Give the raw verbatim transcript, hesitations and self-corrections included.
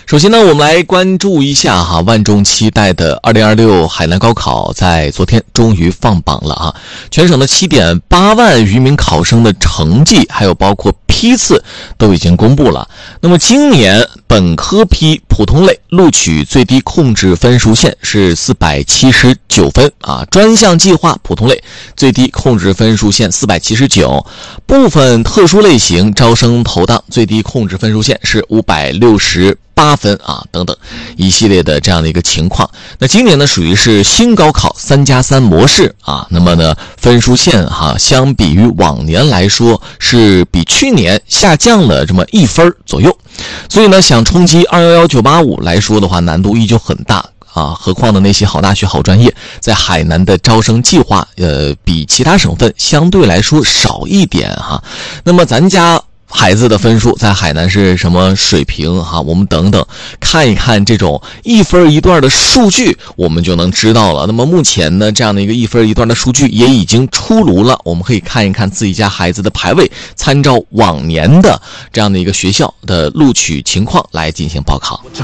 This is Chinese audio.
首先呢，我们来关注一下哈，万众期待的二零二六海南高考在昨天终于放榜了啊！全省的 七点八万余名考生的成绩，还有包括批次都已经公布了。那么今年本科批普通类录取最低控制分数线是四百七十九分啊，专项计划普通类最低控制分数线四百七十九，部分特殊类型招生投档最低控制分数线是五百六十八分啊，等等一系列的这样的一个情况。那今年呢，属于是新高考三加三模式啊，那么呢，分数线哈、啊，相比于往年来说是比去年下降了这么一分左右。所以呢，想冲击二一一九八五来说的话，难度依旧很大啊。何况的那些好大学、好专业，在海南的招生计划，呃，比其他省份相对来说少一点哈。那么咱家孩子的分数在海南是什么水平哈？我们等等看一看这种一分一段的数据，我们就能知道了。那么目前呢，这样的一个一分一段的数据也已经出炉了，我们可以看一看自己家孩子的排位，参照往年的这样的一个学校的录取情况来进行报考。 这